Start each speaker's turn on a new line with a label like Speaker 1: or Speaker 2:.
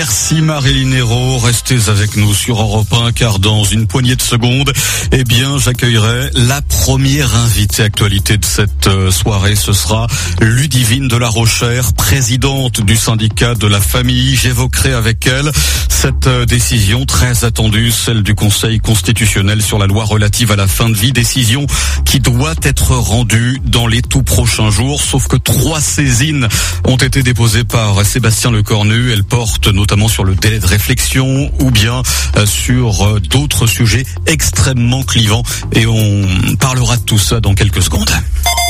Speaker 1: Merci Marilyn Hérault. Restez avec nous sur Europe 1 car dans une poignée de secondes, j'accueillerai la première invitée actualité de cette soirée. Ce sera Ludivine de la Rochère, présidente du syndicat de la famille. J'évoquerai avec elle cette décision très attendue, celle du Conseil constitutionnel sur la loi relative à la fin de vie. Décision qui doit être rendue dans les tout prochains jours. Sauf que 3 saisines ont été déposées par Sébastien Lecornu. Elles portent notamment sur le délai de réflexion ou bien sur d'autres sujets extrêmement clivants. Et on parlera de tout ça dans quelques secondes.